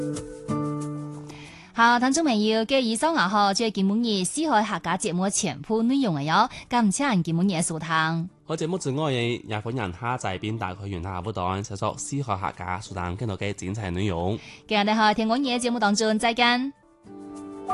好，聽眾朋友，嘅以上啊，即係今晡日四海客家節目全部內容嘅喲，感謝今晡日嘅收聽。 好節目之外嘅，也歡迎下載並打開原下不斷搜索四海客家，收聽更多嘅精彩內容。 今日喺聽我嘅節目當中，再見。